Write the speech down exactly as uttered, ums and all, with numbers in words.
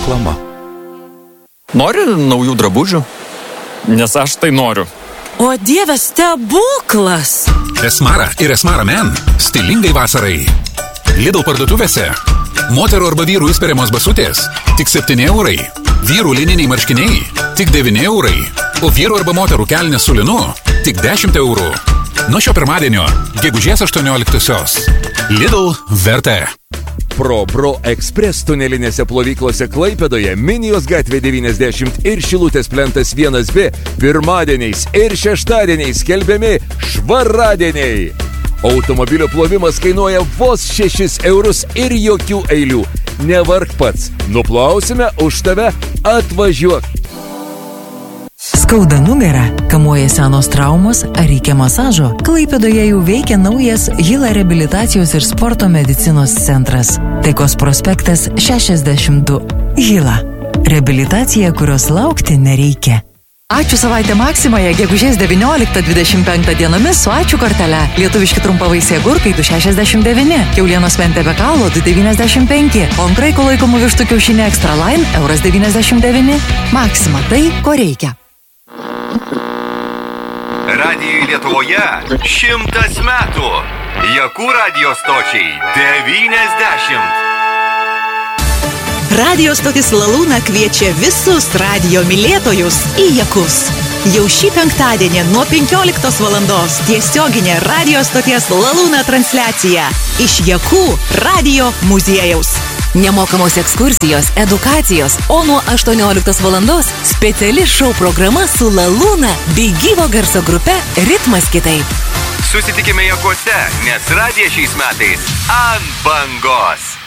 reklama. Nori naujų drabužių? Nes aš tai noriu. O Dieve, stebuklas! Esmara ir Esmara Men stilingai vasarai. Lidl parduotuvėse. Moterų arba vyrų įsperiamos basutės tik septyni eurai. Vyrų lininiai marškiniai tik devyni eurai. O vyrų arba moterų kelnės su linu tik dešimt eurų. Nuo šio pirmadienio, gegužės aštuonioliktosios. Lidl verta. Pro Bro Express tunelinėse plovyklose Klaipėdoje, Minijos gatvė devyniasdešimt ir Šilutės plentas vienas B pirmadieniais ir šeštadieniais skelbiami švaradieniai. Automobilio plovimas kainuoja vos šešis eurus ir jokių eilių. Nevark pats, nuplausime už tave, atvažiuok. Skauda nugarą, kamuoja senos traumos ar reikia masažo? Klaipėdoje jau veikia naujas Hila reabilitacijos ir sporto medicinos centras. Taikos prospektas šešiasdešimt du. Hila. Reabilitacija, kurios laukti nereikia. Ačiū savaitę Maksimoje, gegužės devynioliktą dvidešimt penktą dienomis su ačiū kortele. Lietuviški trumpavaisiai agurkai du šešiasdešimt devyni, kiaulienos mentė be kaulo du devyniasdešimt penki, o ant kraiko laikomų vištų kiaušinė Extra Line euras devyniasdešimt devyni. Maksima tai, ko reikia. Radijui Lietuvoje šimtas metų. Jakų radijo stočiai devyniasdešimt. Radio stotis Lalūna kviečia visus radio mylėtojus į Jakus. Jau šį penktadienį nuo penkioliktos valandos tiesioginė radio stoties Lalūna transliacija iš Jakų radio muziejaus. Nemokamos ekskursijos, edukacijos, o nuo aštuonioliktos valandos speciali šou programa su Lalūna bei gyvo garso grupe Ritmas kitaip. Susitikime Jakuose, nes radija šiais metais ant bangos.